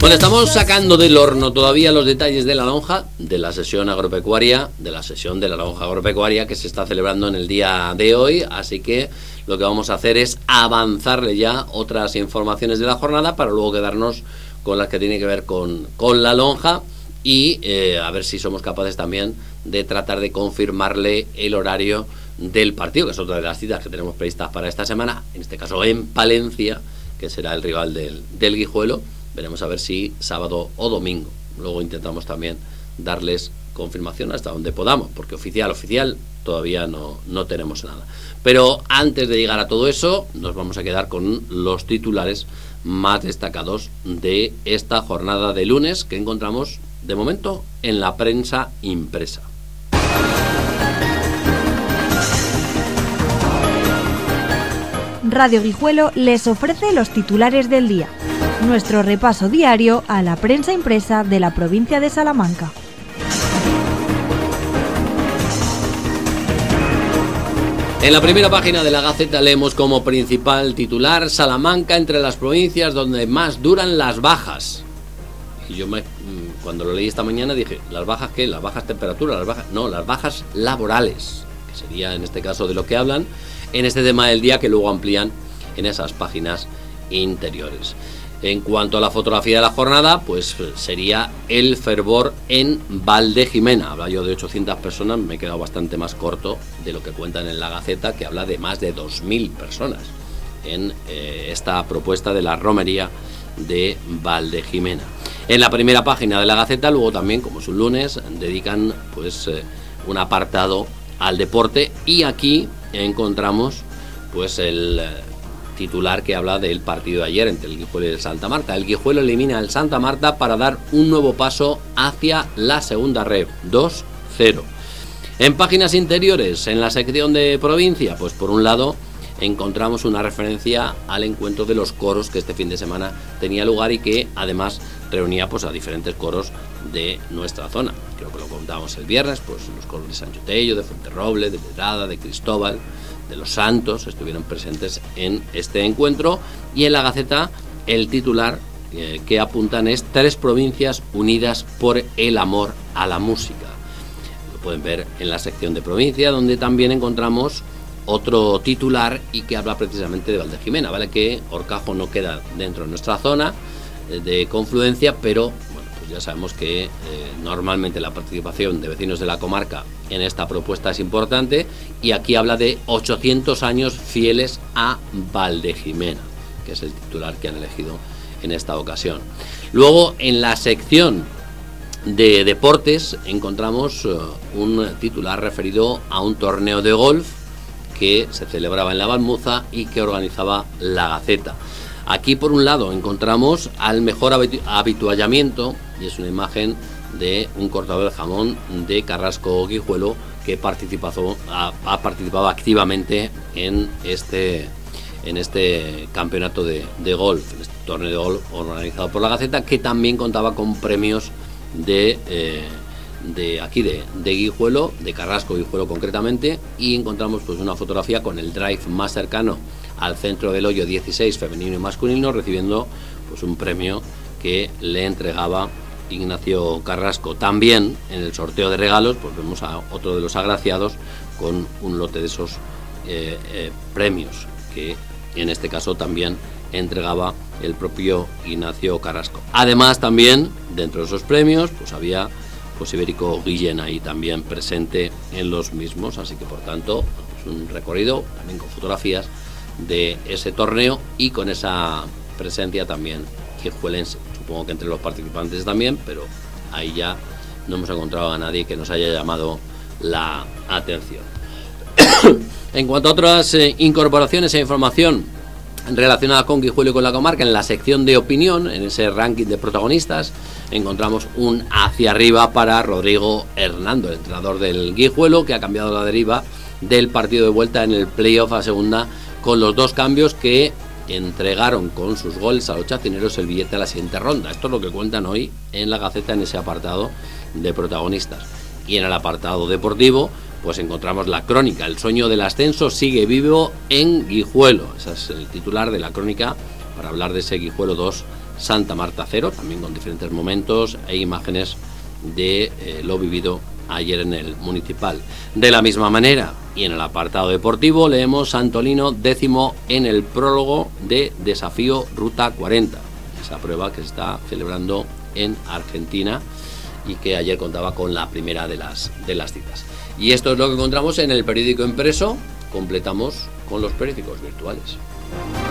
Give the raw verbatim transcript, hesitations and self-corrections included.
Bueno, estamos sacando del horno todavía los detalles de la lonja, de la sesión agropecuaria, de la sesión de la lonja agropecuaria que se está celebrando en el día de hoy, así que lo que vamos a hacer es avanzarle ya otras informaciones de la jornada para luego quedarnos con las que tienen que ver con, con la lonja y eh, a ver si somos capaces también de tratar de confirmarle el horario del partido, que es otra de las citas que tenemos previstas para esta semana, en este caso en Palencia, que será el rival del, del Guijuelo. Veremos a ver si sábado o domingo. Luego intentamos también darles confirmación hasta donde podamos, porque oficial, oficial, todavía no, no tenemos nada. Pero antes de llegar a todo eso, nos vamos a quedar con los titulares más destacados de esta jornada de lunes que encontramos, de momento, en la prensa impresa. Radio Guijuelo les ofrece los titulares del día. Nuestro repaso diario a la prensa impresa de la provincia de Salamanca. En la primera página de la Gaceta leemos como principal titular: Salamanca entre las provincias donde más duran las bajas. Y yo me, cuando lo leí esta mañana dije, ¿las bajas qué? ¿Las bajas temperaturas? ¿Las bajas? No, las bajas laborales, que sería en este caso de lo que hablan en este tema del día, que luego amplían en esas páginas interiores. En cuanto a la fotografía de la jornada, pues sería el fervor en Valdejimena. Habla yo de ochocientas personas, me he quedado bastante más corto de lo que cuentan en la Gaceta, que habla de más de dos mil personas en eh, esta propuesta de la romería de Valdejimena. En la primera página de la Gaceta, luego también, como es un lunes, dedican pues eh, un apartado al deporte, y aquí encontramos pues el eh, titular que habla del partido de ayer entre el Guijuelo y el Santa Marta. El Guijuelo elimina al Santa Marta para dar un nuevo paso hacia la segunda red, dos cero. En páginas interiores, en la sección de provincia, pues por un lado encontramos una referencia al encuentro de los coros que este fin de semana tenía lugar y que además reunía pues a diferentes coros de nuestra zona. Creo que lo contábamos el viernes, pues los coros de San Yutello, de Fuenterroble, de Pedrada, de Cristóbal, de Los Santos estuvieron presentes en este encuentro. Y en la Gaceta el titular eh, que apuntan es: tres provincias unidas por el amor a la música. Lo pueden ver en la sección de provincia, donde también encontramos otro titular y que habla precisamente de Valdejimena, ¿vale? Que Horcajo no queda dentro de nuestra zona eh, de confluencia, pero bueno, pues ya sabemos que eh, normalmente la participación de vecinos de la comarca en esta propuesta es importante, y aquí habla de ochocientos años fieles a Valdejimena, que es el titular que han elegido en esta ocasión. Luego, en la sección de deportes encontramos uh, un titular referido a un torneo de golf que se celebraba en la Balmuza y que organizaba la Gaceta. Aquí, por un lado, encontramos al mejor habitu- habituallamiento, y es una imagen de un cortador de jamón de Carrasco Guijuelo que participó, ha, ha participado activamente en este, en este campeonato de, de golf, en este torneo de golf organizado por la Gaceta, que también contaba con premios de... Eh, de aquí de, de Guijuelo, de Carrasco Guijuelo concretamente, y encontramos pues una fotografía con el drive más cercano al centro del hoyo dieciséis femenino y masculino, recibiendo pues un premio que le entregaba Ignacio Carrasco. También en el sorteo de regalos pues vemos a otro de los agraciados con un lote de esos eh, eh, premios que en este caso también entregaba el propio Ignacio Carrasco. Además, también dentro de esos premios pues había pues Ibérico Guillén ahí también presente en los mismos, así que por tanto es un recorrido también con fotografías de ese torneo y con esa presencia también guijuelense. Supongo que entre los participantes también, pero ahí ya no hemos encontrado a nadie que nos haya llamado la atención. En cuanto a otras eh, incorporaciones e información relacionada con Guijuelo y con la comarca, en la sección de opinión, en ese ranking de protagonistas, encontramos un hacia arriba para Rodrigo Hernando, el entrenador del Guijuelo, que ha cambiado la deriva del partido de vuelta en el playoff a segunda, con los dos cambios que entregaron con sus goles a los chacineros el billete a la siguiente ronda. Esto es lo que cuentan hoy en la Gaceta en ese apartado de protagonistas. Y en el apartado deportivo pues encontramos la crónica: el sueño del ascenso sigue vivo en Guijuelo. Ese es el titular de la crónica para hablar de ese Guijuelo dos, Santa Marta cero, también con diferentes momentos e imágenes de eh, lo vivido ayer en el municipal. De la misma manera, y en el apartado deportivo, leemos Santolino décimo en el prólogo de Desafío Ruta cuarenta, esa prueba que se está celebrando en Argentina y que ayer contaba con la primera de las, de las citas. Y esto es lo que encontramos en el periódico impreso. Completamos con los periódicos virtuales.